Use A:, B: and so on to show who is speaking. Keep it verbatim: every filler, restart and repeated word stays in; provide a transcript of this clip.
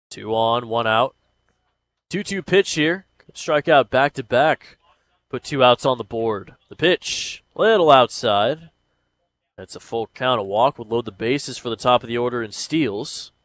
A: Two on, one out. two two pitch here. Strike out back to back. Put two outs on the board. The pitch, little outside. That's a full count. A walk would load the bases for the top of the order in steals.